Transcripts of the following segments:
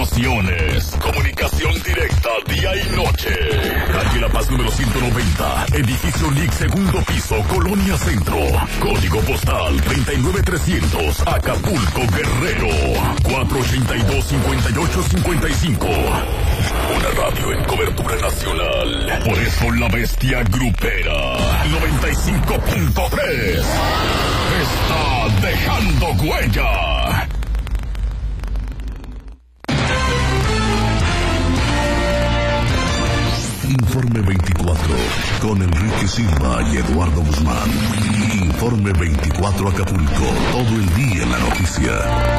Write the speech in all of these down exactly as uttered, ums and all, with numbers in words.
Promociones, comunicación directa día y noche. Calle La Paz número ciento noventa, edificio L I C, segundo piso, Colonia Centro. Código postal treinta y nueve trescientos, Acapulco, Guerrero. cuatro ochenta y dos, cincuenta y ocho cincuenta y cinco. Una radio en cobertura nacional. Por eso la bestia grupera noventa y cinco punto tres está dejando huella. Informe veinticuatro, con Enrique Silva y Eduardo Guzmán. Informe veinticuatro Acapulco, todo el día en la noticia.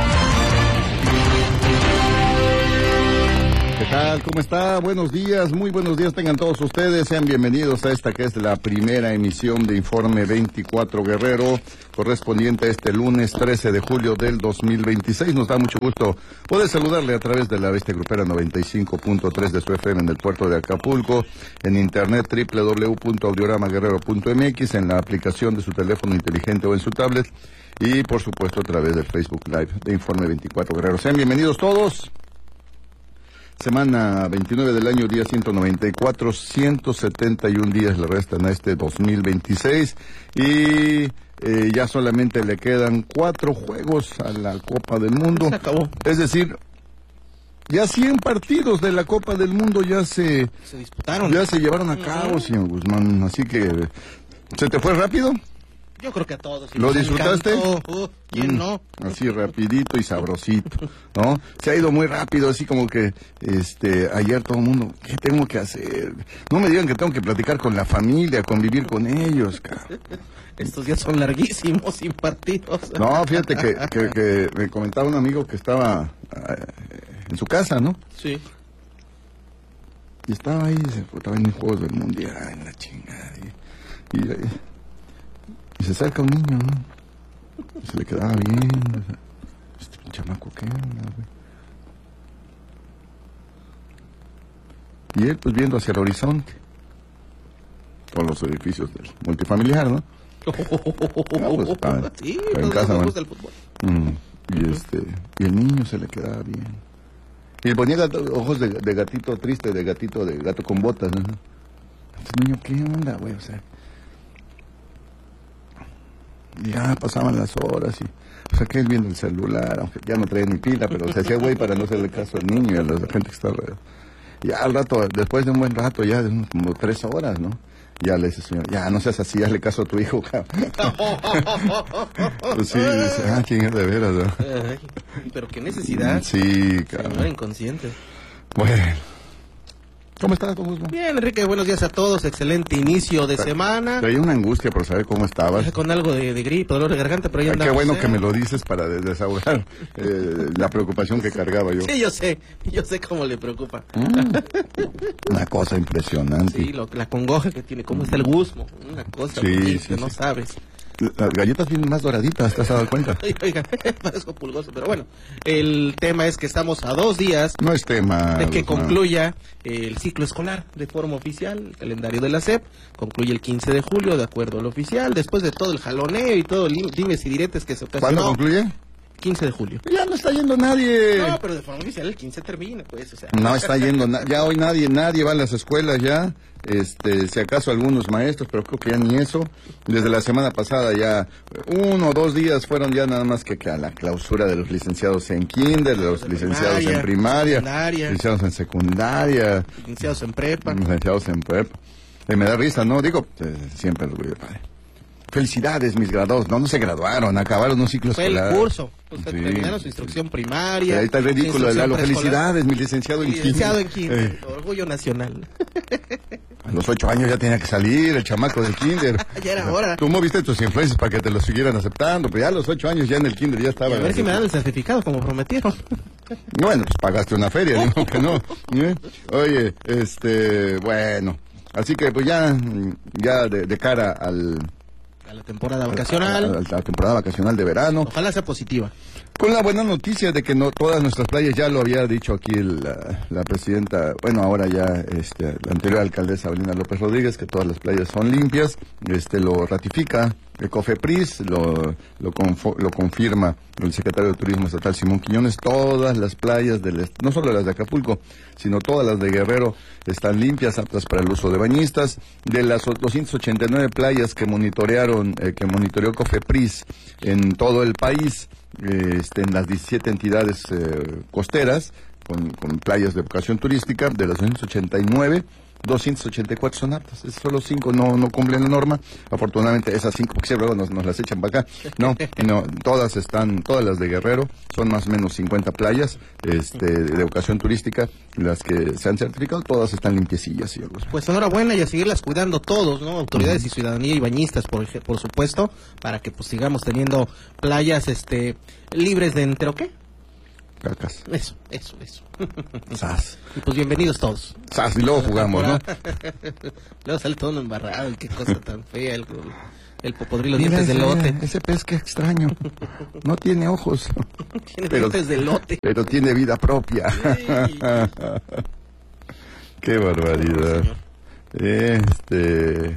¿Qué tal? ¿Cómo está? Buenos días, muy buenos días tengan todos ustedes. Sean bienvenidos a esta que es la primera emisión de Informe veinticuatro Guerrero, correspondiente a este lunes trece de julio del dos mil veintiséis. Nos da mucho gusto poder saludarle a través de la bestia grupera noventa y cinco punto tres de su F M en el puerto de Acapulco, en internet doble u doble u doble u punto audiorama guerrero punto m x, en la aplicación de su teléfono inteligente o en su tablet, y por supuesto a través del Facebook Live de Informe veinticuatro Guerrero. Sean bienvenidos todos. Semana veintinueve del año, día ciento noventa y cuatro, ciento setenta y un días le restan a este dos mil veintiséis y eh, ya solamente le quedan cuatro juegos a la Copa del Mundo. Se acabó. Es decir, ya cien partidos de la Copa del Mundo ya se, se disputaron. Ya se llevaron a cabo, señor Guzmán. Así que, ¿se te fue rápido? Yo creo que a todos. ¿Lo disfrutaste? Uh, ¿Quién mm, no? Así rapidito y sabrosito, ¿no? Se ha ido muy rápido, así como que este ayer todo el mundo, ¿qué tengo que hacer? No me digan que tengo que platicar con la familia, convivir con ellos, cabrón. Estos días son larguísimos, sin partidos. No, fíjate que, que, que me comentaba un amigo que estaba eh, en su casa, ¿no? Sí. Y estaba ahí, se estaba en los Juegos del Mundial, en la chingada. Y, y, y se acerca un niño, ¿no? Y se le quedaba viendo. Este chamaco, ¿qué onda, güey? Y él, pues, viendo hacia el horizonte. Con los edificios del multifamiliar, ¿no? Oh, oh, oh, oh, oh, no, pues, está, sí, está en casa, nos gusta el fútbol. Mm, y, este, y el niño se le quedaba bien. Y le ponía gato, ojos de, de gatito triste, de gatito, de gato con botas, ¿no? Este niño, ¿qué onda, güey? O sea... Y ya pasaban las horas y pues aquel él viendo el celular, aunque ya no traía ni pila, pero se hacía güey para no hacerle caso al niño y a la gente que estaba alrededor. Y ya al rato, después de un buen rato, ya de como tres horas, ¿no? Ya le dice, señor, ya no seas así, hazle caso a tu hijo, cabrón. Pues sí, dice, ah, quién es de veras, ¿no? Ay, pero qué necesidad. Sí, cabrón. Señor inconsciente. Bueno. ¿Cómo estás, don Guzmán? Bien, Enrique, buenos días a todos. Excelente inicio de semana. Traía una angustia por saber cómo estabas. Con algo de, de gripe, dolor de garganta, pero ya Ay, andamos. qué bueno ¿eh? que me lo dices para desahogar eh, la preocupación que cargaba yo. Sí, yo sé, yo sé cómo le preocupa. Mm, una cosa impresionante. Sí, lo, la congoja que tiene, cómo está el guzmo, una cosa sí, que sí, no sí. sabes. Las galletas vienen más doraditas, ¿te has dado cuenta? Oiga, parezco pulgoso, pero bueno, el tema es que estamos a dos días no es tema, de que Guzmán. concluya el ciclo escolar de forma oficial. El calendario de la S E P concluye el quince de julio, de acuerdo al oficial, después de todo el jaloneo y todo el dimes y diretes que se ocasionó. ¿Cuándo concluye? quince de julio. Ya no está yendo nadie. No, pero de forma oficial el quince termina, pues, o sea. No está yendo, na ya hoy nadie, nadie va a las escuelas ya, este, si acaso algunos maestros, pero creo que ya ni eso. Desde la semana pasada ya uno o dos días fueron ya nada más que, que a la clausura de los licenciados en kinder, de los de licenciados primaria, en primaria, secundaria, licenciados en secundaria, licenciados en prepa. licenciados en prepa. Eh, me da risa, ¿no? Digo, eh, siempre lo voy a padre. Felicidades, mis graduados. No, no se graduaron, acabaron un ciclo Fue escolar. el curso. Usted Sí. terminaron su instrucción primaria. Ahí está el ridículo de Lalo. Felicidades, mi licenciado en kinder. Licenciado en kinder. Eh, Orgullo nacional. a los ocho años ya tenía que salir el chamaco del kinder. Ya era hora. Tú moviste tus influencias para que te lo siguieran aceptando, pero ya a los ocho años ya en el kinder ya estaba. Y a ver si me dan el certificado como prometieron. Bueno, pues pagaste una feria, digo que no. ¿Eh? Oye, este, bueno, así que pues ya, ya de, de cara al... A la temporada vacacional. A, a, a la temporada vacacional de verano. Ojalá sea positiva. Con la buena noticia de que no todas nuestras playas, ya lo había dicho aquí la, la presidenta, bueno, ahora ya este, la anterior alcaldesa Evelina López Rodríguez, que todas las playas son limpias, este lo ratifica el COFEPRIS, lo, lo, confo, lo confirma el secretario de Turismo Estatal Simón Quiñones, todas las playas, del, no solo las de Acapulco, sino todas las de Guerrero están limpias, aptas para el uso de bañistas. De las doscientas ochenta y nueve playas que monitorearon, eh, que monitoreó COFEPRIS en todo el país, Este, en las diecisiete entidades eh, costeras, con, con playas de vocación turística, de las doscientas ochenta y nueve, doscientas ochenta y cuatro son aptas, es solo cinco no no cumplen la norma. Afortunadamente esas cinco, porque siempre nos, nos las echan para acá, no, no, todas están, todas las de Guerrero, son más o menos cincuenta playas este, de vocación turística, las que se han certificado, todas están limpiecillas, señor Guzmán. Pues enhorabuena y a seguirlas cuidando todos, ¿no? Autoridades uh-huh. y ciudadanía y bañistas, por, por supuesto, para que pues sigamos teniendo playas este libres de entero, ¿qué? Cacas. Eso, eso, eso. Sas. Y pues bienvenidos todos. Sas, y luego jugamos, ¿no? Luego sale todo embarrado, y qué cosa tan fea, el, el popodrilo, dientes de lote. Ese pez que extraño, no tiene ojos. Tiene pero, dientes de lote. Pero tiene vida propia. Sí. Qué barbaridad. No, este...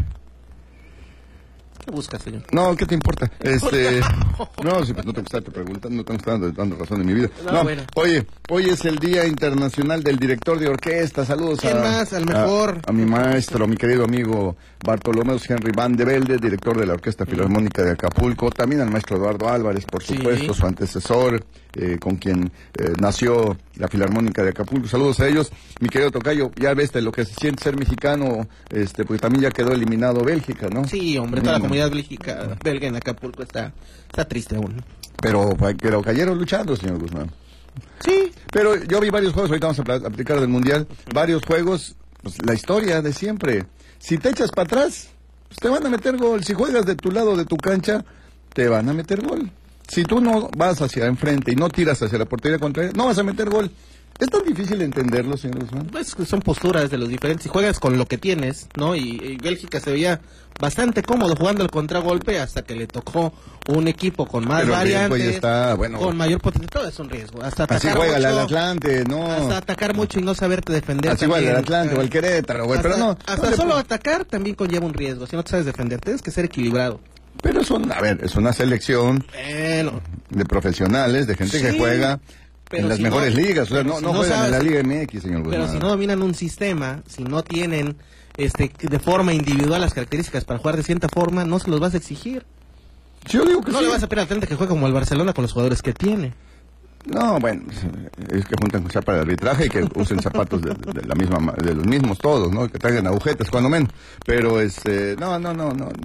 ¿Qué busca, señor? No, ¿qué te importa? Este, no, si pues no te gusta te preguntan, no te gusta dando, dando razón en mi vida. No, no bueno. Oye, hoy es el Día Internacional del Director de Orquesta. Saludos ¿Quién a, más? Al mejor. A, a mi maestro, mi querido amigo Bartolomé Henry Van de Velde, director de la Orquesta Filarmónica de Acapulco. También al maestro Eduardo Álvarez, por supuesto, sí. Su antecesor, eh, con quien eh, nació la Filarmónica de Acapulco. Saludos a ellos. Mi querido tocayo, ya ves lo que se siente ser mexicano, este, porque también ya quedó eliminado Bélgica, ¿no? Sí, hombre, toda la comunidad Bélgica, belga en Acapulco está, está triste aún. Pero, pero cayeron luchando, señor Guzmán. Sí. Pero yo vi varios juegos, ahorita vamos a aplicar del Mundial, varios juegos, pues la historia de siempre. Si te echas para atrás, pues te van a meter gol. Si juegas de tu lado de tu cancha, te van a meter gol. Si tú no vas hacia enfrente y no tiras hacia la portería contraria, no vas a meter gol. ¿Es tan difícil entenderlo, señor Guzmán? Pues son posturas de los diferentes. Si juegas con lo que tienes, ¿no? Y, y Bélgica se veía bastante cómodo jugando el contragolpe hasta que le tocó un equipo con más pero variantes, está, bueno, con mayor potencia. Todo es un riesgo. Hasta atacar así juega mucho, el Atlante, ¿no? Hasta atacar mucho y no saberte defender. Así juega el Atlante o el Querétaro, güey, pero no. Hasta no solo le... atacar también conlleva un riesgo. Si no te sabes defender, tienes que ser equilibrado. Pero es un, a ver, es una selección bueno. de profesionales, de gente sí. que juega... Pero en las si mejores no, ligas, o sea, no, si no, no juegan sabes, en la Liga M X, señor Guzmán. Pero si no dominan un sistema, si no tienen este de forma individual las características para jugar de cierta forma, no se los vas a exigir. Yo digo que no sí. le vas a pedir al frente que juegue como el Barcelona con los jugadores que tiene. No, bueno, es que juntan con para el arbitraje y que usen zapatos de, de, de la misma, de los mismos todos, ¿no? Que traigan agujetas, cuando menos. Pero, este, no, no, no, no.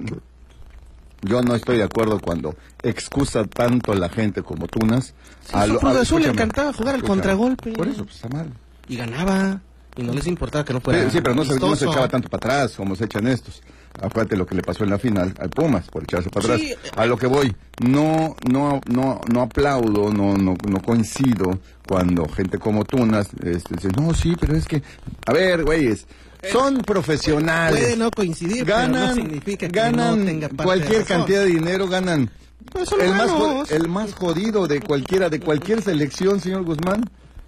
Yo no estoy de acuerdo cuando excusa tanto a la gente como Tunas. Sí, a lo, Cruz Azul le encantaba jugar el contragolpe. Por eso, pues está mal. Y ganaba, y no les importaba que no fuera. Sí, sí pero no se, no se echaba tanto para atrás como se echan estos. Acuérdate lo que le pasó en la final al Pumas por echarse para sí. atrás. A lo que voy, no, no, no, no aplaudo, no, no, no coincido cuando gente como Tunas este, dice, no, sí, pero es que, a ver, güeyes. Son profesionales. Puede no coincidir, ganan, pero no significa que ganan no tenga parte cualquier de cantidad de dinero, ganan. Pues son el, más, buenos. el más jodido de cualquiera, de cualquier selección, señor Guzmán,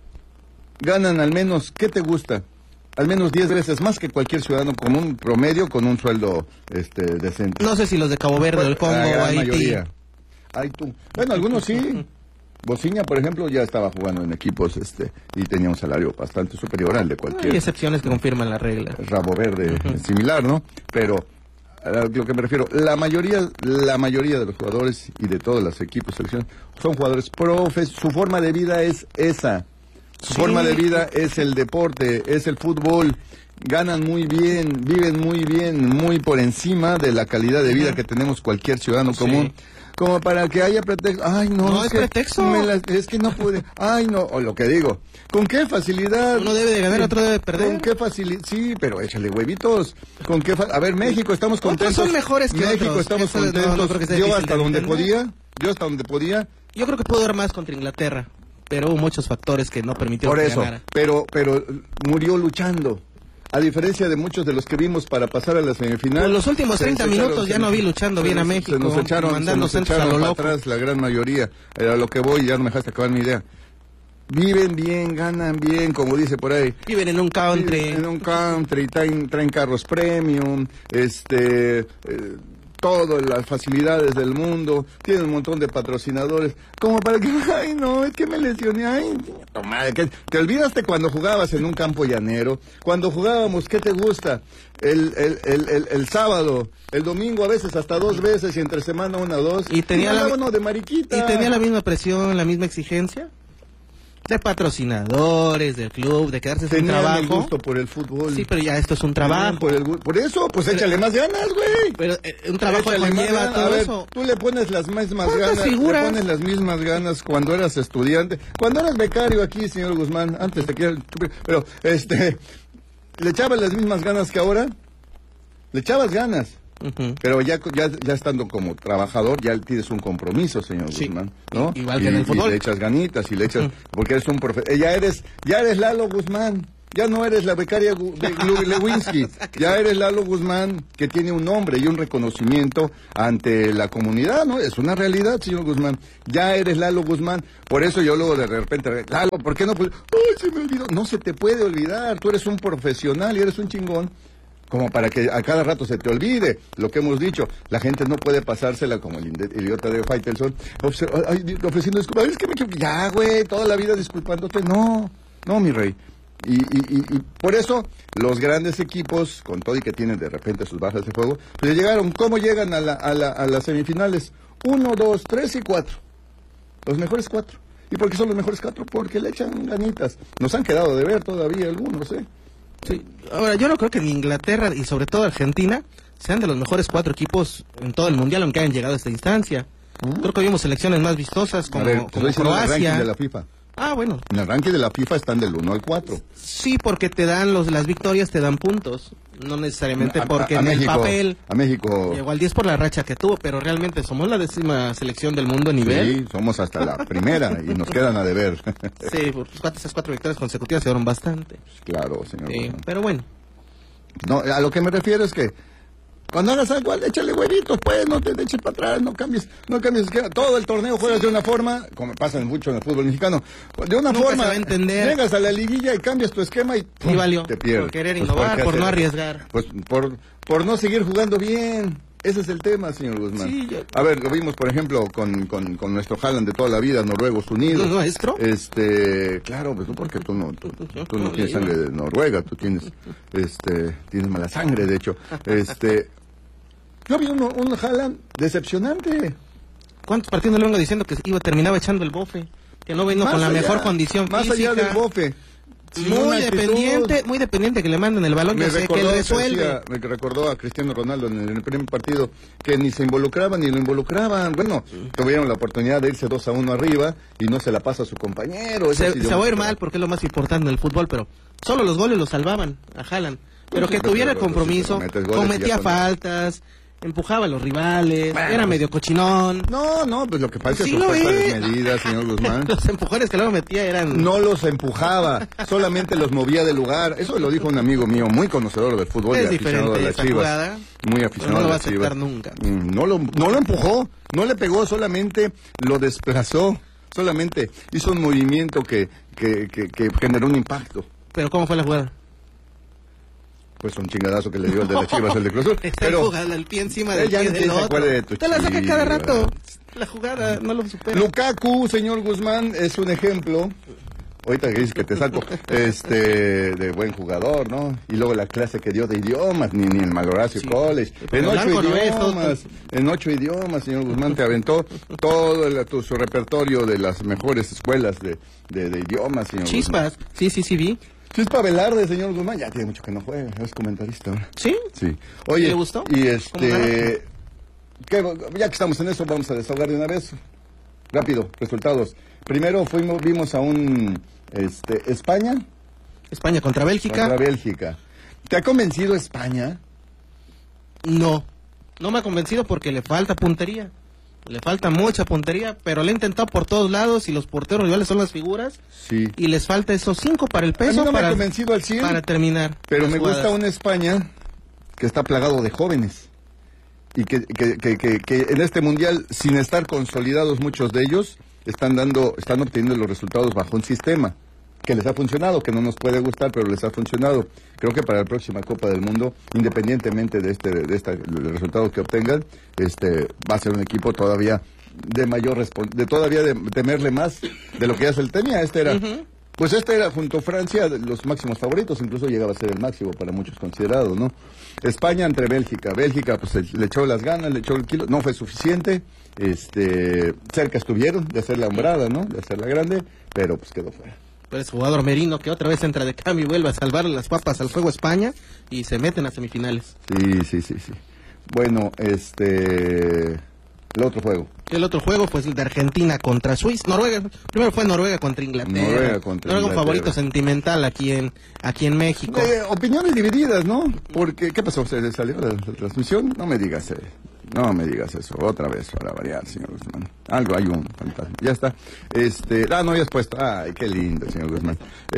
ganan al menos, ¿qué te gusta? Al menos diez veces más que cualquier ciudadano común promedio con un sueldo este decente. No sé si los de Cabo Verde, el Congo, la Haití. Mayoría. Ay, tú. Bueno, algunos sí. Bociña, por ejemplo, ya estaba jugando en equipos este y tenía un salario bastante superior al de cualquier. Hay excepciones que confirman la regla. Rabo Verde, uh-huh. similar, ¿no? Pero a lo que me refiero, la mayoría, la mayoría de los jugadores y de todos los equipos de selección son jugadores profes. Su forma de vida es esa. Su sí. forma de vida es el deporte, es el fútbol. Ganan muy bien, viven muy bien, muy por encima de la calidad de vida uh-huh. que tenemos cualquier ciudadano sí. común. Como para que haya pretexto. Ay, no. No es, es que pretexto. Me la, es que no pude. Ay, no. O lo que digo. ¿Con qué facilidad? Uno debe de ganar, otro debe de perder. ¿Con qué facilidad? Sí, pero échale huevitos. ¿Con qué fa... A ver, México, estamos contentos. Otros son mejores que México, otros. estamos Eso contentos. no, no creo que yo hasta donde podía. Yo hasta donde podía. Yo creo que pudo dar más contra Inglaterra. Pero hubo muchos factores que no permitieron Por que eso. ganara. Pero, pero murió luchando. a diferencia de muchos de los que vimos para pasar a la semifinal. En los últimos treinta minutos ya no vi luchando bien a México, se nos echaron, mandando se nos centros a echaron lo para loco. atrás la gran mayoría. Era lo que voy, ya no me dejaste acabar mi idea. Viven bien, ganan bien, como dice por ahí. Viven en un country. Viven en un country, traen, traen carros premium, este... Eh, todas las facilidades del mundo, tienen un montón de patrocinadores, como para que, ay no, es que me lesioné, ay, madre, que te olvidaste cuando jugabas en un campo llanero, cuando jugábamos, ¿qué te gusta? El, el, el, el, el sábado, el domingo a veces hasta dos veces y entre semana una o dos, y tenía y la, uno de mariquita. Y tenía la misma presión, la misma exigencia de patrocinadores, del club, de quedarse sin Tenían trabajo. el gusto por el fútbol. Sí, pero ya esto es un trabajo. Por, el, por eso, pues pero, échale más ganas, güey. Pero eh, un trabajo Échale conlleva todo a ver, eso. Tú le pones las mismas ganas, figuras? le pones las mismas ganas cuando eras estudiante, cuando eras becario aquí, señor Guzmán, antes te quiero, pero este, le echabas las mismas ganas que ahora, le echabas ganas. Uh-huh. Pero ya, ya ya estando como trabajador, ya tienes un compromiso, señor sí. Guzmán, ¿no? Igual que y, en el fútbol. Y le echas ganitas y le echas, uh-huh. porque eres un profe, ya eres, ya eres Lalo Guzmán, ya no eres la becaria de Lewinsky, ya eres Lalo Guzmán, que tiene un nombre y un reconocimiento ante la comunidad, ¿no? Es una realidad, señor Guzmán. Ya eres Lalo Guzmán, por eso yo luego de repente, Lalo, ¿por qué no? Pues, ¡ay, se me olvidó! No se te puede olvidar, tú eres un profesional y eres un chingón. Como para que a cada rato se te olvide lo que hemos dicho. La gente no puede pasársela como el idiota de Faitelson, ofreciendo disculpas. Es que me equivoqué. Ya, güey, toda la vida disculpándote. No, no, mi rey. Y, y, y, y por eso los grandes equipos, con todo y que tienen de repente sus bajas de fuego, pues llegaron. ¿Cómo llegan a, la, a, la, a las semifinales? Uno, dos, tres y cuatro. Los mejores cuatro. ¿Y por qué son los mejores cuatro? Porque le echan ganitas. Nos han quedado de ver todavía algunos, ¿eh? Sí. Ahora, yo no creo que en Inglaterra y sobre todo Argentina sean de los mejores cuatro equipos en todo el mundial, aunque hayan llegado a esta instancia. ¿Mm? Creo que vimos selecciones más vistosas como, ver, como Croacia. El ranking de la FIFA. Ah, bueno. En el ranking de la FIFA están del uno al cuatro. Sí, porque te dan los las victorias, te dan puntos. No necesariamente a, porque a, a en México, el papel a México llegó al diez por la racha que tuvo, pero realmente somos la décima selección del mundo a nivel. Sí, somos hasta la primera y nos quedan a deber. Sí, porque esas cuatro victorias consecutivas se dieron bastante. Claro, señor. Sí, pero bueno. No, a lo que me refiero es que cuando hagas algo, échale huevitos, pues, no te, te eches para atrás, no cambies, no cambies esquema. Todo el torneo juegas de una forma, como pasa mucho en el fútbol mexicano, de una Nunca forma, se va a entender. Llegas a la liguilla y cambias tu esquema y ¡pum! Sí, valió, te pierdes. por querer pues innovar, por hacer, no arriesgar. Pues por, por no seguir jugando bien. Ese es el tema, señor Guzmán. Sí, yo... A ver, lo vimos, por ejemplo, con, con, con nuestro Haaland de toda la vida, Noruegos Unidos. ¿Nuestro? Este, claro, pues tú porque tú no, tú, tú no tienes sangre de Noruega, tú tienes, este, tienes mala sangre, de hecho. Este, yo vi uno, un Haaland decepcionante. ¿Cuántos partidos no le vengo diciendo que iba terminaba echando el bofe? Que no vino con la allá, mejor condición más física. Más allá del bofe. Muy dependiente, muy dependiente que le manden el balón, me yo sé que él resuelve. Decía, me recordó a Cristiano Ronaldo en el, en el primer partido que ni se involucraban ni lo involucraban. Bueno, sí. tuvieron la oportunidad de irse dos a uno arriba y no se la pasa a su compañero. Se, sí se va a ir mal porque es lo más importante en el fútbol, pero solo los goles lo salvaban a Haaland. Pero que tuviera el compromiso, cometía faltas, empujaba a los rivales, bueno, era medio cochinón. No, no, pues lo que pasa es sí que son desmedidas, señor Guzmán. Los empujones que luego metía eran... No los empujaba, solamente los movía del lugar. Eso lo dijo un amigo mío, muy conocedor del fútbol, es y aficionado de las Chivas. Jugada, muy aficionado no lo a va a las aceptar Chivas. nunca. No lo, no lo empujó, no le pegó, solamente lo desplazó. Solamente hizo un movimiento que, que, que, que generó un impacto. ¿Pero cómo fue la jugada? Pues un chingadazo que le dio el de las Chivas, el de Cruz Azul. Está pero jugando el pie encima del ya pie no del otro. De tu te la saca chiva. cada rato. La jugada no lo supera. Lukaku, señor Guzmán, es un ejemplo. Ahorita que dices que te saco, este, de buen jugador, ¿no? Y luego la clase que dio de idiomas, ni, ni en Malhoracio sí. College. En ocho idiomas, en ocho idiomas, señor Guzmán, te aventó todo el, tu, su repertorio de las mejores escuelas de, de, de idiomas, señor Chispas, Guzmán. sí, sí, sí, vi. Chispa Velarde, señor Guzmán, ya tiene mucho que no juega, es comentarista ahora. ¿Sí? Sí. Oye, ¿le gustó? Y este, ¿qué, ya que estamos en eso, vamos a desahogar de una vez. Rápido, resultados. Primero fuimos, vimos a un, este, España. España contra Bélgica. Contra Bélgica. ¿Te ha convencido España? No, no me ha convencido porque le falta puntería. Le falta mucha puntería, pero le ha intentado por todos lados y los porteros rivales son las figuras. Sí. Y les falta esos cinco para el peso. A mí no para, me ha convencido al cien, para terminar. Pero me jugadas. gusta una España que está plagado de jóvenes. Y que, que, que, que, que en este mundial, sin estar consolidados muchos de ellos, están dando, están obteniendo los resultados bajo un sistema que les ha funcionado, que no nos puede gustar, pero les ha funcionado. Creo que para la próxima Copa del Mundo, independientemente de este, de este el resultado que obtengan, este va a ser un equipo todavía de mayor de todavía de temerle más de lo que ya se le tenía. Este era, uh-huh. pues este era junto a Francia los máximos favoritos, incluso llegaba a ser el máximo para muchos considerado, ¿no? España entre Bélgica, Bélgica pues le echó las ganas, le echó el kilo, no fue suficiente, este cerca estuvieron de hacer la hombrada, ¿no? De hacerla grande, pero pues quedó fuera. Pero es jugador Merino que otra vez entra de cambio y vuelve a salvar las papas al fuego España y se meten a semifinales. Sí, sí, sí, sí. Bueno, este... el otro juego. El otro juego fue el de Argentina contra Suiza. Noruega, primero fue Noruega contra Inglaterra. Noruega contra Noruega, Inglaterra. Un favorito sentimental aquí en aquí en México. Eh, opiniones divididas, ¿no? Porque, ¿qué pasó? ¿Se salió la, la transmisión? No me digas, eh. No me digas eso. Otra vez para variar, señor Guzmán. Algo, hay un fantasma. Ya está. Este, ah, no habías puesto. Ay, qué lindo, señor Guzmán.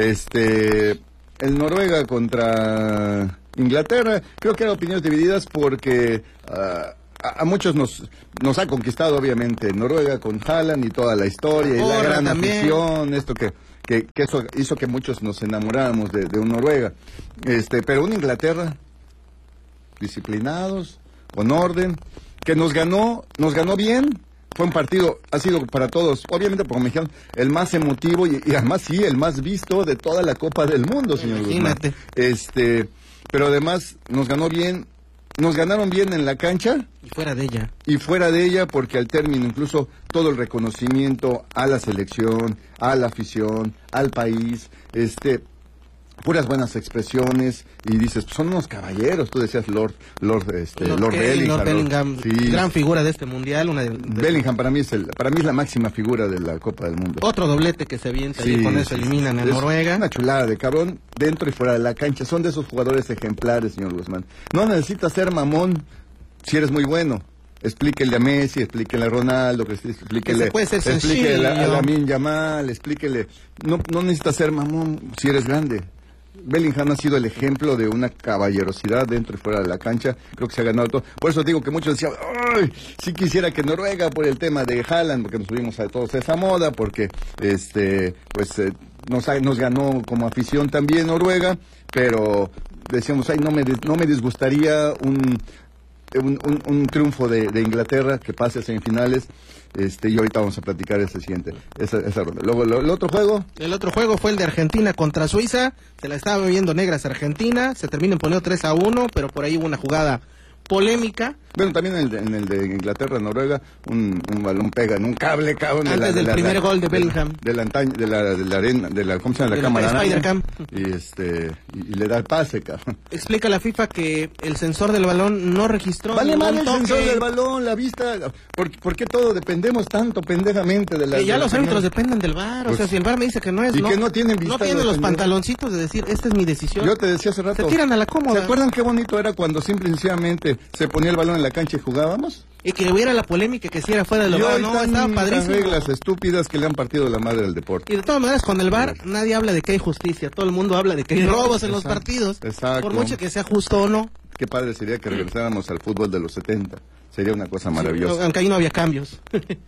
Este, el Noruega contra Inglaterra. Creo que eran opiniones divididas porque... Uh, A, a muchos nos nos ha conquistado obviamente Noruega con Haaland y toda la historia y Ahora la gran también. afición, esto que, que, que eso hizo que muchos nos enamoráramos de, de un Noruega, este, pero una Inglaterra disciplinados, con orden, que nos ganó, nos ganó bien. Fue un partido, ha sido para todos, obviamente como me dijeron, el más emotivo y, y además sí, el más visto de toda la Copa del Mundo, señor Imagínate. Guzmán. Este, pero además nos ganó bien. Nos ganaron bien en la cancha. Y fuera de ella. Y fuera de ella, porque al término incluso todo el reconocimiento a la selección, a la afición, al país, este, puras buenas expresiones, y dices, pues son unos caballeros, tú decías Lord, Lord, este, Lord, Lord Kelly, Bellingham. Lord Bellingham, sí. gran figura de este mundial. Una de, de... Bellingham para mí es el, para mí es la máxima figura de la Copa del Mundo. Otro doblete que se avienta Sí, y con eso sí, eliminan a es Noruega. Una chulada de cabrón, dentro y fuera de la cancha. Son de esos jugadores ejemplares, señor Guzmán. No necesitas ser mamón si eres muy bueno. Explíquele a Messi, explíquele a Ronaldo, explíquele, explíquele a, a Lamine Yamal, explíquele. No, no necesitas ser mamón si eres grande. Bellingham ha sido el ejemplo de una caballerosidad dentro y fuera de la cancha. Creo que se ha ganado todo. Por eso digo que muchos decían, ¡ay! Sí quisiera que Noruega, por el tema de Haaland, porque nos subimos a todos a esa moda, porque este pues eh, nos, nos ganó como afición también Noruega, pero decíamos, ay, no me, no me disgustaría un... Un, un, un triunfo de, de Inglaterra que pase a semifinales, este, y ahorita vamos a platicar ese siguiente, esa, esa ronda. Luego, lo, el otro juego. El otro juego fue el de Argentina contra Suiza, se la estaba viendo negras Argentina, se termina poniendo tres a uno, pero por ahí hubo una jugada polémica. Bueno, también en el de, en el de Inglaterra, Noruega, un, un balón pega en un cable, cabrón. Antes de la, del de la, primer de, gol de Bellingham. De la, de la, de la, de la arena, de la, ¿cómo se llama? La de cámara. La Spider-Cam. Y este, y, y le da el pase, cabrón. Explica la FIFA que el sensor del balón no registró. Vale mal el toque. sensor del balón, la vista. ¿Por, ¿Por qué todo dependemos tanto pendejamente de la... Que ya de los la árbitros señal? dependen del V A R, Pues, o sea, si el V A R me dice que no es... y no, que no tienen vista no tienen los los señores. pantaloncitos de decir, esta es mi decisión. Yo te decía hace rato. Se tiran a la cómoda. ¿Se acuerdan qué bonito era cuando simple y sencillamente se ponía el balón en la cancha y jugábamos? Y que hubiera la polémica que si era fuera del V A R, no, estaba padrísimo. Reglas estúpidas que le han partido la madre al deporte. Y de todas maneras, con el V A R nadie habla de que hay justicia, todo el mundo habla de que hay robos en los Exacto, partidos, exacto. por mucho que sea justo o no. Qué padre sería que regresáramos al fútbol de los setenta. Sería una cosa maravillosa. Sí, aunque ahí no había cambios.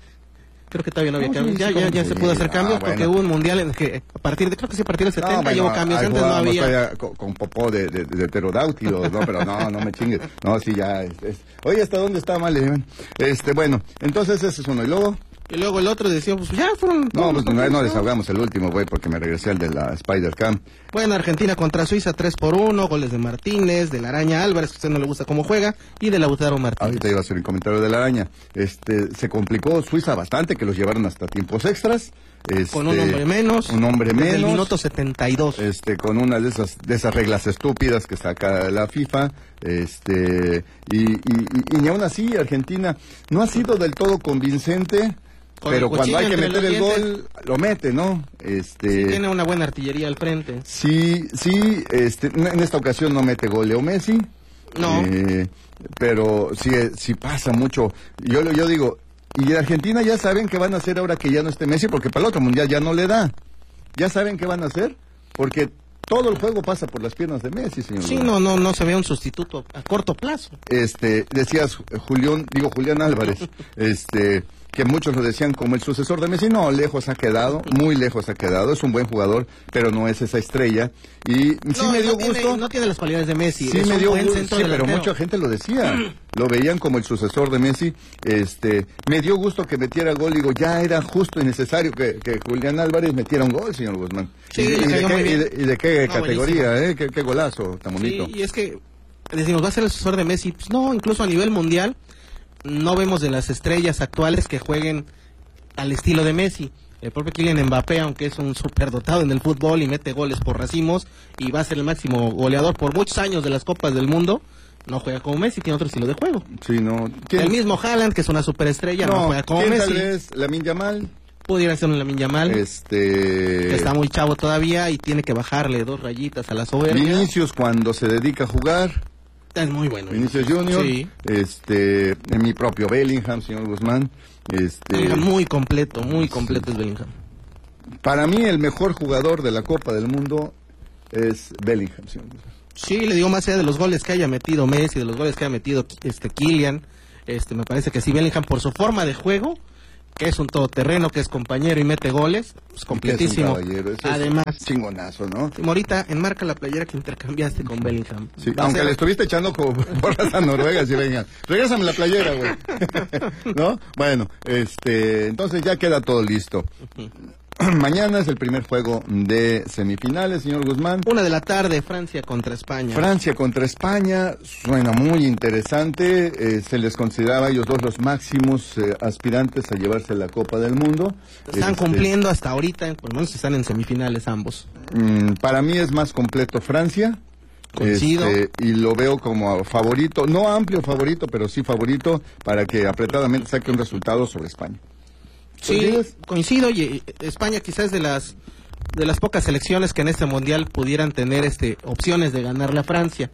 Creo que todavía no había No, cambios. sí, Ya, sí, ya, ya sí. se pudo hacer cambios Ah, porque bueno. hubo un mundial en que a partir de, creo que sí, a partir del setenta No, bueno, ya hubo cambios, ahí antes no jugábamos había. todavía Con, con popó de, de, de pterodáctilos, no, pero no, no me chingues. No, sí, ya. Es, es. Oye, ¿hasta dónde está mal? Este, bueno, entonces ese es uno. Y luego... Y luego el otro decía, pues ya fueron... No, pues no, no ¿no? desahogamos el último, güey, porque me regresé al de la Spider-Cam. Bueno, Argentina contra Suiza tres por uno, goles de Martínez, de la Araña Álvarez, que a usted no le gusta cómo juega, y de Lautaro Martínez. Ahorita iba a hacer un comentario de la araña. Este, se complicó Suiza bastante, que los llevaron hasta tiempos extras. Este, Con un hombre menos. Un hombre desde menos. el minuto setenta y dos. Este, con una de esas, de esas reglas estúpidas que saca la FIFA. Este, y, y, y, y ni aún así Argentina no ha sido del todo convincente. Con Pero el cuando hay que cuchillo meter entre el los gol, lo mete, ¿no? Este... Sí, tiene una buena artillería al frente. Sí, sí, este, en esta ocasión no mete gol Leo Messi. No. Eh, pero sí, sí pasa mucho. Yo, yo digo, Y Argentina ya saben qué van a hacer ahora que ya no esté Messi, porque para el otro mundial ya no le da. Ya saben qué van a hacer, porque todo el juego pasa por las piernas de Messi, señor. Sí, no, no, no se ve un sustituto a corto plazo. Este, decías Julián, digo Julián Álvarez, este, que muchos lo decían como el sucesor de Messi. No, lejos ha quedado, muy lejos ha quedado. Es un buen jugador, pero no es esa estrella. Y sí no, me dio no gusto. Tiene, no tiene las cualidades de Messi. Sí es me un dio buen gusto, centro sí, pero delantero. mucha gente lo decía. Lo veían como el sucesor de Messi. Este, me dio gusto que metiera gol. Digo, ya era justo y necesario que, que Julián Álvarez metiera un gol, señor Guzmán. Sí, y, le y, de cayó qué, muy bien. y, de, y de qué No, categoría, ¿eh? Qué, qué golazo tan bonito. Sí, y es que decimos, ¿va a ser el sucesor de Messi? Pues no, incluso a nivel mundial no vemos de las estrellas actuales que jueguen al estilo de Messi. El propio Kylian Mbappé, aunque es un superdotado en el fútbol y mete goles por racimos y va a ser el máximo goleador por muchos años de las Copas del Mundo, no juega como Messi, tiene otro estilo de juego. Sí, no. El mismo Haaland, que es una superestrella, no, no juega como ¿quién Messi. Tal vez Lamine Yamal. Pudiera ser un Lamine Yamal, este... que está muy chavo todavía y tiene que bajarle dos rayitas a la soberbia. Vinicius, cuando se dedica a jugar. Es muy bueno. Vinicius Junior, sí. este, en mi propio Bellingham, señor Guzmán. Este, Bellingham muy completo, muy completo sí. Es Bellingham. Para mí el mejor jugador de la Copa del Mundo es Bellingham, señor Guzmán. Sí, le digo, más allá de los goles que haya metido Messi, de los goles que haya metido este Kylian, este, me parece que sí, Bellingham por su forma de juego, que es un todoterreno, que es compañero y mete goles, pues completísimo. Además, es chingonazo, ¿no? Morita, enmarca la playera que intercambiaste con Bellingham. Sí, aunque le estuviste echando como porras a Noruega, si vengan. Regrésame la playera, güey. ¿No? Bueno, este, entonces ya queda todo listo. Mañana es el primer juego de semifinales, señor Guzmán. Una de la tarde, Francia contra España. Francia contra España, suena muy interesante. Eh, se les consideraba ellos dos los máximos eh, aspirantes a llevarse la Copa del Mundo. Están este, cumpliendo hasta ahorita, por lo menos están en semifinales ambos. Mm, para mí es más completo Francia. Coincido. Este, y lo veo como favorito, no amplio favorito, pero sí favorito para que apretadamente saque un resultado sobre España. Sí, coincido, y España quizás de las de las pocas selecciones que en este mundial pudieran tener este opciones de ganarle a Francia.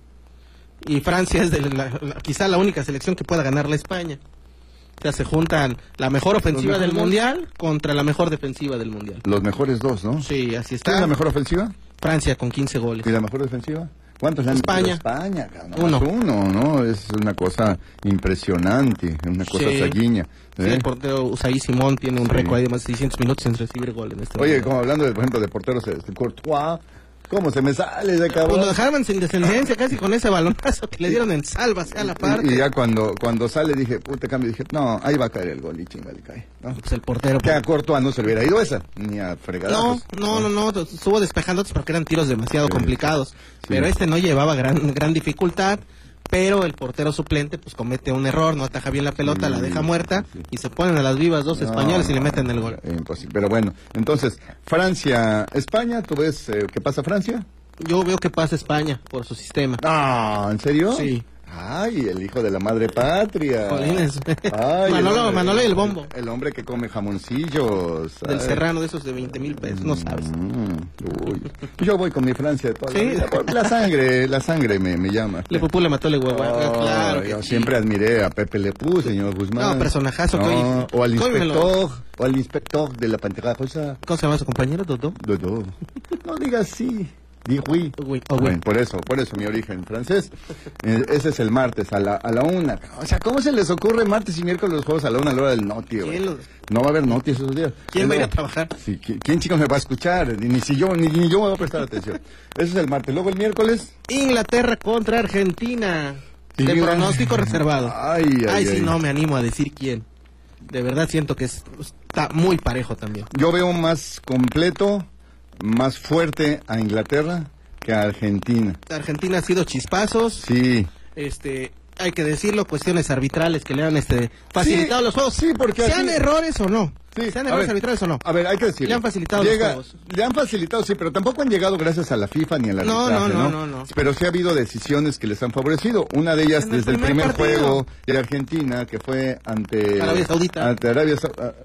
Y Francia es de la, la, quizá la única selección que pueda ganarle a España. O sea, se juntan la mejor ofensiva del mundial contra la mejor defensiva del mundial. Los mejores dos, ¿no? Sí, así está. ¿Quién es la mejor ofensiva? Francia con quince goles. ¿Y la mejor defensiva? ¿Cuántos han España. España, uno. uno, ¿no? Es una cosa impresionante, una cosa sí. saguiña. ¿eh? Sí, el portero Unai Simón tiene un sí. récord de más de seiscientos minutos sin recibir gol en este Oye, momento. como hablando, de, por ejemplo, de porteros, este, Courtois, ¿cómo se me sale de cabrón? Pues lo dejaron sin descendencia casi con ese balonazo que le dieron en salva a la parte. Y, y ya cuando cuando sale dije, puta cambio, dije, no, ahí va a caer el gol y chinga le cae. ¿no? Pues el portero. Que a Courtois no se le hubiera ido esa, ni a fregadazos. No, no, no, no, estuvo despejando otros porque eran tiros demasiado sí. complicados. Sí. Pero este no llevaba gran gran dificultad. Pero el portero suplente pues comete un error, no ataja bien la pelota, sí, la deja muerta sí. y se ponen a las vivas dos no, españoles y le meten el gol. Imposible. Pero bueno, entonces, Francia, España, ¿tú ves eh, qué pasa Francia? Yo veo que pasa España por su sistema. Ah, ¿en serio? Sí. Ay, el hijo de la madre patria. Jolines. Ay, Manolo, el hombre, Manolo y el bombo. El hombre que come jamoncillos. Del Ay. Serrano, de esos de veinte mil pesos, no sabes. Mm, uy. Yo voy con mi Francia de toda ¿Sí? la vida. La sangre, la sangre me, me llama. Le Pupú le mató le huevo. Oh, claro. Yo sí. siempre admiré a Pepe Le Pew, señor Guzmán. No, personajazo. No, que hoy, o al inspector, cómelo. o al inspector de la Pantera Rosa. ¿Cómo se llama su compañero, Dodo? Dodo. No digas sí. Di oui. Oui, oh, oui. Bueno, por eso, por eso mi origen francés. Eh, ese es el martes a la, a la una. O sea, ¿cómo se les ocurre martes y miércoles los juegos a la una a la hora del noti, güey? Lo... No va a haber noti esos días. ¿Quién no, va a ir a trabajar? Sí, ¿quién, quién chicos me va a escuchar? Ni, ni si yo, ni, ni yo me voy a prestar atención. Ese es el martes. Luego el miércoles. Inglaterra contra Argentina. De sí, pronóstico reservado. Ay, ay, ay, ay. sí, no me animo a decir quién. De verdad siento que es, está muy parejo también. Yo veo más completo, más fuerte a Inglaterra que a Argentina. Argentina ha sido chispazos. Sí. Este, hay que decirlo, cuestiones arbitrales que le han este, facilitado sí, los juegos. Sí, porque sean así... errores o no. Sí, sean errores ver, arbitrales o no. A ver, hay que decirlo. Le han facilitado Llega, los juegos. Le han facilitado, sí, pero tampoco han llegado gracias a la FIFA ni a la no, no, no, no, no, no. Pero sí ha habido decisiones que les han favorecido. Una de ellas en desde el primer, el primer juego de Argentina, que fue ante Arabia Saudita. Ante Arabia Saudita.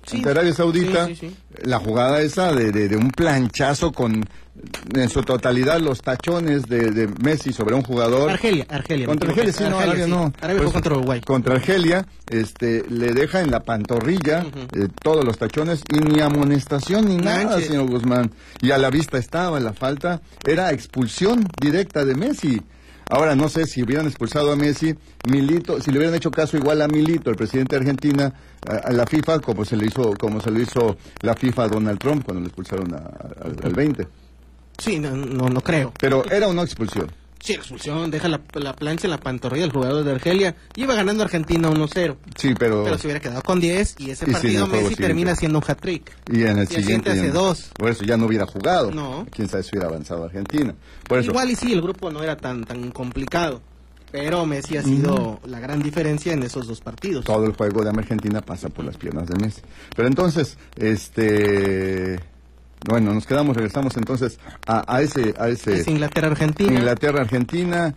sí, ante Arabia Saudita, sí, sí, sí. La jugada esa de, de, de un planchazo con en su totalidad los tachones de, de Messi sobre un jugador. Argelia, Argelia. Contra Argelia, sí, no, Arabia sí. no. Arabia pues, fue contra Uruguay. Contra Argelia, este, le deja en la pantorrilla uh-huh. eh, todos los tachones y ni amonestación ni Manche. Nada, señor Guzmán. Y a la vista estaba la falta, era expulsión directa de Messi. Ahora, no sé si hubieran expulsado a Messi, Milito, si le hubieran hecho caso igual a Milito, el presidente de Argentina, a, a la FIFA, como se le hizo, como se le hizo la FIFA a Donald Trump cuando le expulsaron a, a, al veinte. Sí, no, no, no creo. Pero era una expulsión. Sí, expulsión, deja la, la plancha en la pantorrilla del jugador de Argelia. Iba ganando Argentina uno cero. Sí, pero... Pero se hubiera quedado con diez y ese y partido sí, Messi termina siendo un hat-trick. Y en el, y siguiente... hace dos. Por eso ya no hubiera jugado. No. Quién sabe si hubiera avanzado Argentina. Por eso... Igual y sí, el grupo no era tan, tan complicado. Pero Messi ha sido mm. la gran diferencia en esos dos partidos. Todo el juego de Argentina pasa por las piernas de Messi. Pero entonces, este... Bueno, nos quedamos, regresamos entonces a, a ese... A ese es Inglaterra-Argentina. Inglaterra-Argentina.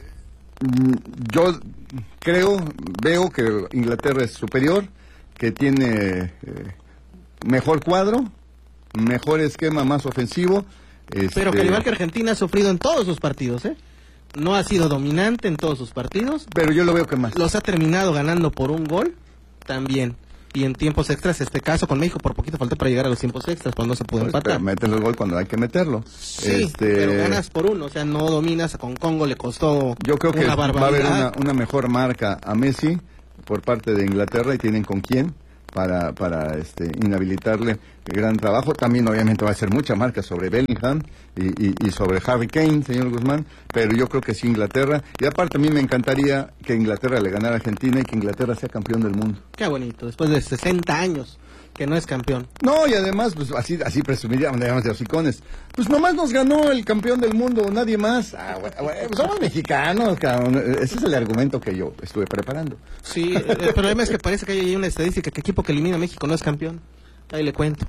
Yo creo, veo que Inglaterra es superior, que tiene eh, mejor cuadro, mejor esquema, más ofensivo. Este... Pero que al igual que Argentina ha sufrido en todos sus partidos, ¿eh? No ha sido dominante en todos sus partidos. Pero yo lo veo que más. Los ha terminado ganando por un gol, también. Y en tiempos extras, este caso con México, por poquito faltó para llegar a los tiempos extras, cuando no se pudo pues, empatar. Metes el gol cuando hay que meterlo. Sí, este... pero ganas por uno, o sea, no dominas. Con Congo le costó Yo creo que una va barbaridad. a haber una, una mejor marca a Messi por parte de Inglaterra y tienen con quién para para este inhabilitarle. Gran trabajo. También obviamente va a ser mucha marca sobre Bellingham y, y, y sobre Harry Kane, señor Guzmán, pero yo creo que sí Inglaterra. Y aparte a mí me encantaría que Inglaterra le ganara a Argentina y que Inglaterra sea campeón del mundo. Qué bonito, después de sesenta años que no es campeón. No, y además, pues así así presumiríamos, digamos, de hocicones. Pues nomás nos ganó el campeón del mundo, nadie más. Ah, bueno, bueno, pues somos mexicanos, cabrón. Ese es el argumento que yo estuve preparando. Sí, el problema es que parece que hay una estadística que equipo que elimina a México no es campeón. Ahí le cuento.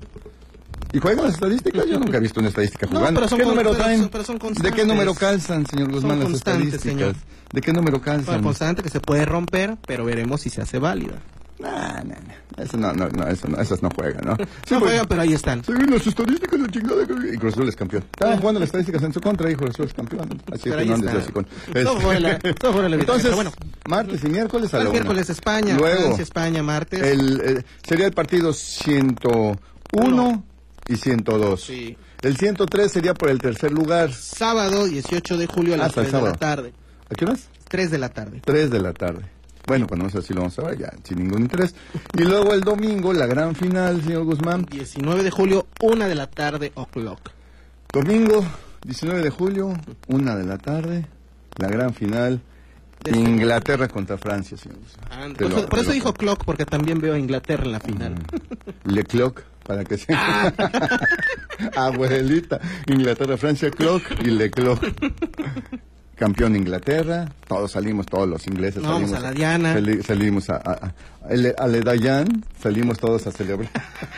¿Y juegan las estadísticas? Yo nunca he visto una estadística jugando. No, pero son ¿Qué número pero, traen? Pero son ¿De qué número calzan, señor Guzmán, son las estadísticas? Señor. ¿De qué número calzan? Bueno, constante que se puede romper, pero veremos si se hace válida. No, no, no. Eso no, no, no, eso no, esas no juegan, ¿no? Sí, no pues, juegan, pero ahí están. Sí, las estadísticas de chingada. Y Cruz Azul es campeón. Estaban jugando las estadísticas en su contra y Cruz Azul es campeón. Así es que no andes así con... Todo fuera la, todo fuera la Entonces, pero bueno, martes y miércoles a la una. Miércoles España, Luego, Francia, España, martes. El, eh, sería el partido ciento uno Uno. Y ciento dos. Sí. El ciento tres sería por el tercer lugar. Sábado dieciocho de julio a las tres de la tarde. ¿A qué horas? tres de la tarde. tres de la tarde. Bueno, cuando no sé si lo vamos a ver ya, sin ningún interés. Y luego el domingo, la gran final, señor Guzmán. diecinueve de julio, una de la tarde, o'clock. Domingo, diecinueve de julio, una de la tarde, la gran final. Desde Inglaterra contra Francia, señor Guzmán. Por, lo, por eso dijo clock, porque también veo a Inglaterra en la final. Mm. Le clock, para que sea. Abuelita, Inglaterra, Francia, clock y le clock. Campeón Inglaterra, todos salimos, todos los ingleses no, salimos. Vamos a la Diana. Sali, salimos a, a, a, a Le Dayan, salimos todos a celebrar.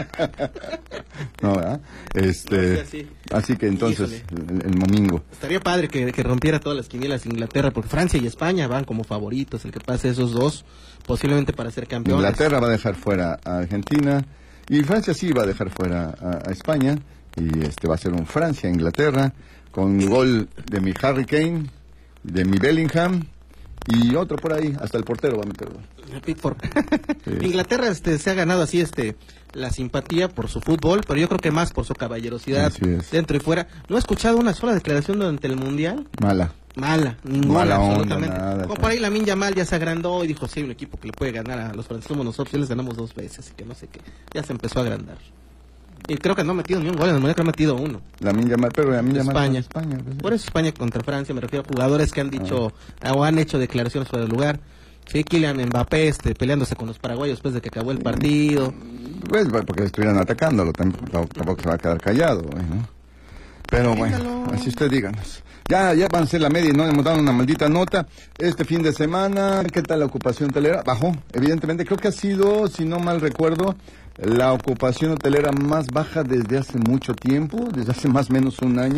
No, ¿verdad? Este, así, así. así que entonces, el, el domingo. Estaría padre que, que rompiera todas las quinielas Inglaterra, porque Francia y España van como favoritos, el que pase esos dos, posiblemente para ser campeones. Inglaterra va a dejar fuera a Argentina, y Francia sí va a dejar fuera a, a España, y este va a ser un Francia-Inglaterra, con gol de mi Harry Kane, de mi Bellingham y otro por ahí, hasta el portero va a meter gol. Pickford. Sí. Inglaterra este, se ha ganado así este la simpatía por su fútbol, pero yo creo que más por su caballerosidad dentro y fuera. No he escuchado una sola declaración durante el Mundial. Mala. Mala, ninguna, Mala onda, absolutamente. Nada, Como por ahí Lamine Yamal ya se agrandó y dijo, sí, un equipo que le puede ganar a los franceses somos nosotros, y les ganamos dos veces, y que no sé qué. Ya se empezó a agrandar. Y creo que no ha metido ni un gol en el Mundial, creo que ha metido uno. Lamine Yamal, pero Lamine Yamal España. España pues, por eso España contra Francia, me refiero a jugadores que han dicho ah. o han hecho declaraciones fuera del lugar. Sí, Kylian Mbappé este, peleándose con los paraguayos después de que acabó el partido. Pues porque estuvieran atacándolo, tampoco, tampoco se va a quedar callado, ¿no? Pero bueno, así usted díganos. Ya, ya van a ser la media y no hemos dado una maldita nota. Este fin de semana, ¿qué tal la ocupación hotelera? Bajó, evidentemente. Creo que ha sido, si no mal recuerdo, la ocupación hotelera más baja desde hace mucho tiempo, desde hace más o menos un año.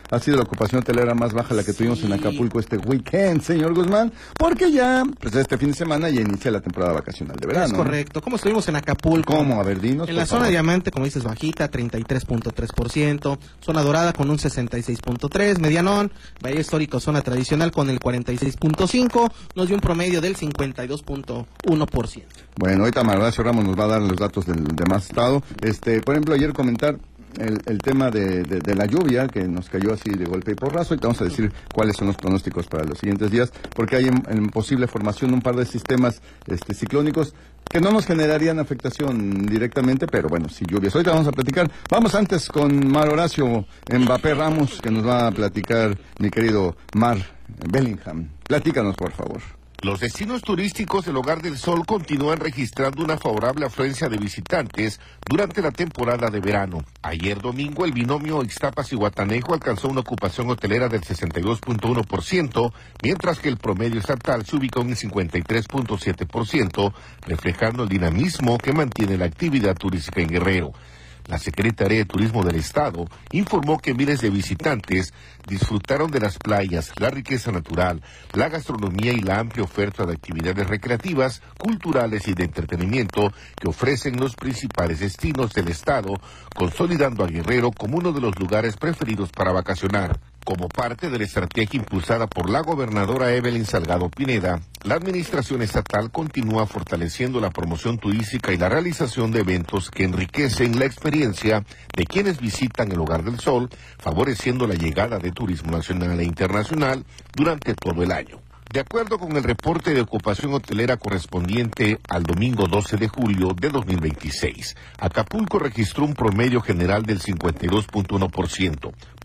ha sido la ocupación hotelera más baja la que sí. tuvimos en Acapulco este weekend, señor Guzmán, porque ya, pues este fin de semana ya inicia la temporada vacacional de verano. Es correcto. ¿Cómo estuvimos en Acapulco? ¿Cómo? A ver, dinos. En la zona favor. Diamante, como dices, bajita, treinta y tres punto tres por ciento. Zona dorada con un sesenta y seis punto tres por ciento. Medianón, Bahía Histórico, zona tradicional con el cuarenta y seis punto cinco por ciento. Nos dio un promedio del cincuenta y dos punto uno por ciento. Bueno, ahorita Horacio Ramos nos va a dar los datos del demás estado. Este, por ejemplo, ayer comentar el, el tema de, de, de la lluvia que nos cayó así de golpe y porrazo. Y te vamos a decir cuáles son los pronósticos para los siguientes días, porque hay en, en posible formación un par de sistemas este, ciclónicos que no nos generarían afectación directamente, pero bueno, si lluvias. Ahorita vamos a platicar. Vamos antes con Mar Horacio Mbappé Ramos, que nos va a platicar mi querido Mar Bellingham. Platícanos, por favor. Los destinos turísticos del Hogar del Sol continúan registrando una favorable afluencia de visitantes durante la temporada de verano. Ayer domingo el binomio Ixtapas y Guatanejo alcanzó una ocupación hotelera del sesenta y dos punto uno por ciento, mientras que el promedio estatal se ubicó en el cincuenta y tres punto siete por ciento, reflejando el dinamismo que mantiene la actividad turística en Guerrero. La Secretaría de Turismo del Estado informó que miles de visitantes disfrutaron de las playas, la riqueza natural, la gastronomía y la amplia oferta de actividades recreativas, culturales y de entretenimiento que ofrecen los principales destinos del Estado, consolidando a Guerrero como uno de los lugares preferidos para vacacionar. Como parte de la estrategia impulsada por la gobernadora Evelyn Salgado Pineda, la administración estatal continúa fortaleciendo la promoción turística y la realización de eventos que enriquecen la experiencia de quienes visitan el Hogar del Sol, favoreciendo la llegada de turismo nacional e internacional durante todo el año. De acuerdo con el reporte de ocupación hotelera correspondiente al domingo doce de julio de dos mil veintiséis, Acapulco registró un promedio general del cincuenta y dos punto uno por ciento,